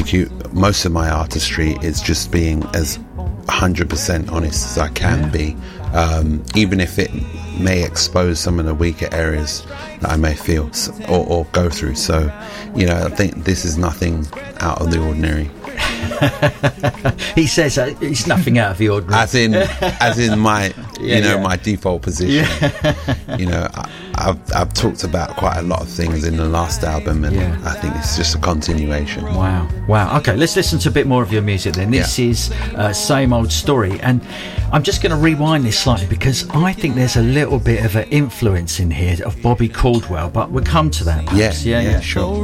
execute most of my artistry is just being as 100% honest as I can be, even if it may expose some of the weaker areas that I may feel or go through. So, I think this is nothing out of the ordinary. He says it's nothing out of the ordinary. As in my, my default position. I've talked about quite a lot of things in the last album, and I think it's just a continuation. Wow. Okay, let's listen to a bit more of your music then. This is Same Old Story, and I'm just going to rewind this slightly because I think there's a little bit of an influence in here of Bobby Caldwell, but we'll come to that perhaps. Yeah, sure.